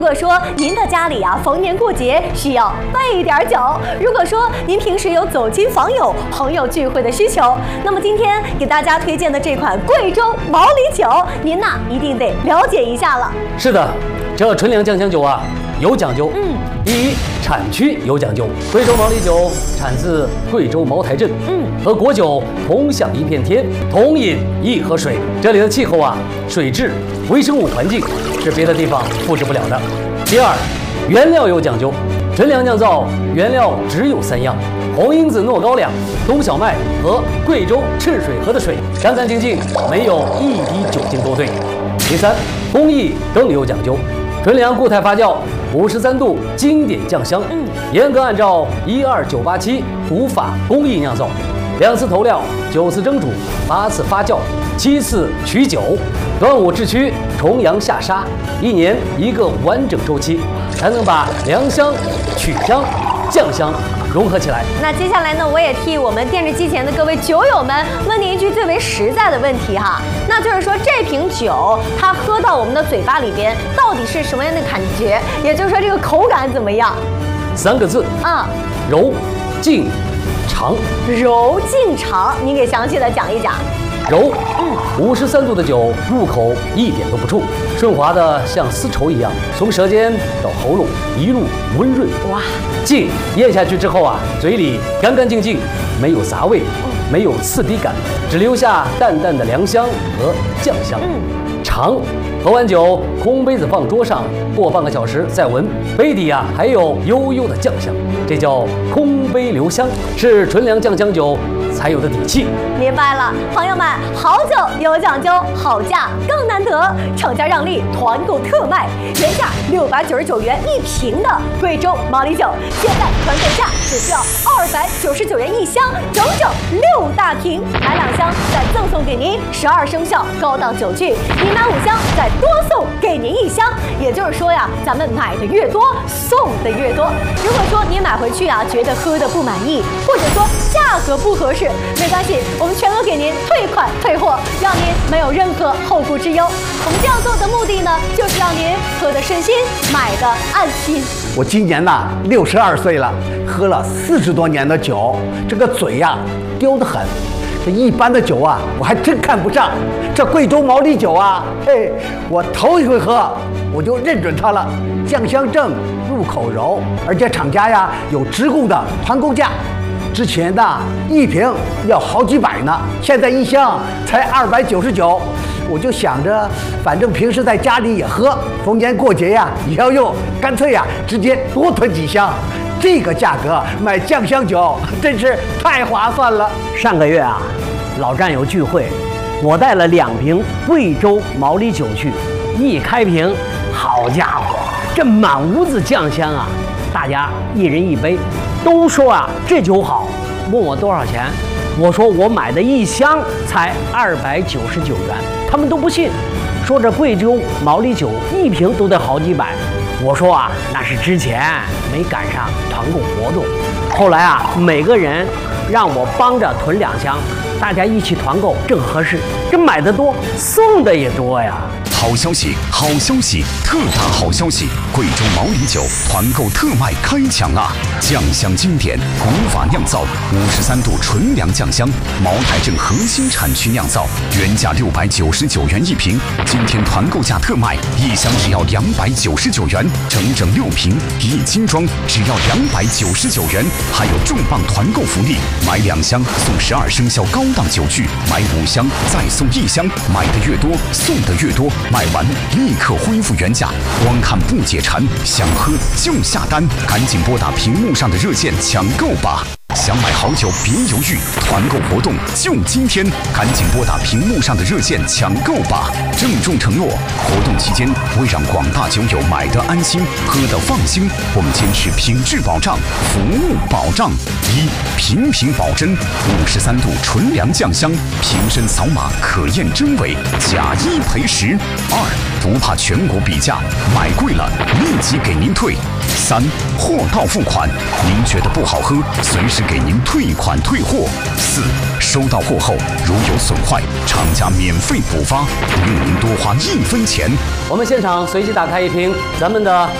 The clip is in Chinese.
如果说您的家里逢年过节需要备点酒，如果说您平时有走亲访友、朋友聚会的需求，那么今天给大家推荐的这款贵州毛里酒，您一定得了解一下了。 是的，这纯粮酱香酒有讲究。第一，产区有讲究。贵州毛里酒产自贵州茅台镇，和果酒同享一片天，同饮一河水。这里的气候水质、微生物环境是别的地方复制不了的。第二，原料有讲究。纯粮酿造原料只有3样：红缨子糯高粱、冬小麦和贵州赤水河的水，干干净净，没有一滴酒精作对。第三，工艺更有讲究。纯粮固态发酵，53度经典酱香，严格按照12987古法工艺酿造，2次投料，9次蒸煮，8次发酵，7次取酒，端午置区，重阳下沙，1年一个完整周期，才能把粮香、曲香、酱香融合起来。 那接下来呢，我也替我们电视机前的各位酒友们问您一句最为实在的问题那就是说这瓶酒它喝到我们的嘴巴里边，到底是什么样的感觉？也就是说这个口感怎么样 ？3个字柔、劲、长。 柔、劲、长，您给详细的讲一讲。 柔，53度的酒入口一点都不怵，顺滑的像丝绸一样，从舌尖到喉咙一路温润。 哇！ 劲，咽下去之后嘴里干干净净，没有杂味，没有刺鼻感，只留下淡淡的粮香和酱香。长，喝完酒空杯子放桌上，过半个小时再闻，杯底还有悠悠的酱香，这叫空杯留香，是纯粮酱香酒才有的底气。 明白了，朋友们，好酒有讲究，好价更难得。厂家让利，团购特卖，原价699元1瓶的贵州毛里酒，现在团购价只需要299元1箱，整整6大瓶，买2箱再赠送给您12生肖高档酒具，您买5箱再多送给您1箱。也就是说咱们买的越多，送的越多。如果说您买回去觉得喝的不满意，或者说价格不合适，没关系，我们全额给您退款退货，让您没有任何后顾之忧。我们这样做的目的呢，就是让您喝得顺心，买得安心。 我今年62岁了，喝了40多年的酒，这个嘴刁得很。这一般的酒我还真看不上。这贵州毛里酒我头一回喝，我就认准它了，酱香正，入口柔，而且厂家有直供的团购价。之前1瓶要好几百呢，现在1箱才299。我就想着，反正平时在家里也喝，逢年过节也要用，干脆直接多囤几箱。这个价格买酱香酒真是太划算了。 上个月老战友聚会，我带了2瓶贵州毛里酒去，一开瓶，好家伙，这满屋子酱香大家一人一杯，都说这酒好，问我多少钱，我说我买的1箱才299元，他们都不信，说这贵州毛里酒1瓶都得好几百。我说那是之前没赶上团购活动，后来每个人让我帮着囤2箱，大家一起团购正合适，这买的多，送的也多呀。 好消息，好消息，特大好消息！贵州毛里酒团购特卖开抢酱香经典，古法酿造，53度纯粮酱香，茅台镇核心产区酿造，原价699元1瓶，今天团购价特卖，1箱只要299元，整整6瓶，1斤装只要299元，还有重磅团购福利，买2箱送12生肖高档酒具，买5箱再送1箱，买的越多送的越多。买完立刻恢复原价，光看不解馋，想喝就下单，赶紧拨打屏幕上的热线抢购吧！想买好酒别犹豫，团购活动就今天，赶紧拨打屏幕上的热线抢购吧！郑重承诺，活动期间为让广大酒友买得安心、喝得放心，我们坚持品质保障、服务保障。1. 瓶瓶保真，53度纯粮酱香，瓶身扫码可验真伪，假1赔10。2. 不怕全国比价，买贵了立即给您退。 3. 货到付款，您觉得不好喝，随时给您退款退货。4. 收到货后如有损坏，厂家免费补发，不用您多花1分钱。 我们现场随机打开一瓶咱们的